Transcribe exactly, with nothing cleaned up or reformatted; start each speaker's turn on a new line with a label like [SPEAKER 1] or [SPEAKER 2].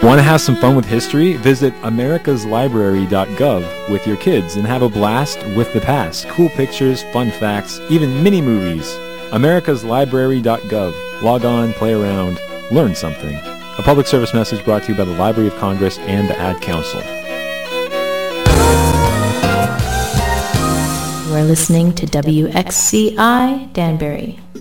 [SPEAKER 1] Want to have some fun with history? Visit americas library dot gov with your kids and have a blast with the past. Cool pictures, fun facts, even mini-movies. americas library dot gov. Log on, play around, learn something. A public service message brought to you by the Library of Congress and the Ad Council.
[SPEAKER 2] You are listening to W X C I Danbury.